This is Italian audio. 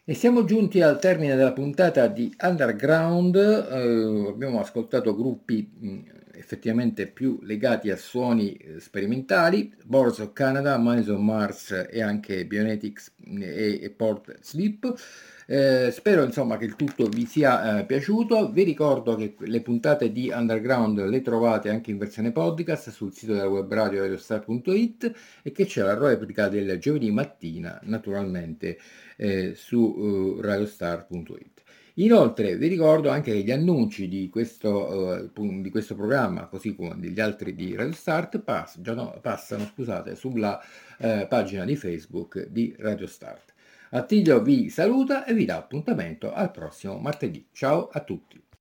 E siamo giunti al termine della puntata di Underground. Abbiamo ascoltato gruppi effettivamente più legati a suoni sperimentali, Boards of Canada, Minds on Mars e anche Bionetics e Port Sleep. Spero insomma che il tutto vi sia piaciuto. Vi ricordo che le puntate di Underground le trovate anche in versione podcast sul sito della web radio radiostar.it e che c'è la replica del giovedì mattina, naturalmente su radiostar.it. Inoltre vi ricordo anche che gli annunci di questo programma, così come degli altri di Radio Start, passano scusate, sulla pagina di Facebook di Radio Start. Attilio vi saluta e vi dà appuntamento al prossimo martedì. Ciao a tutti.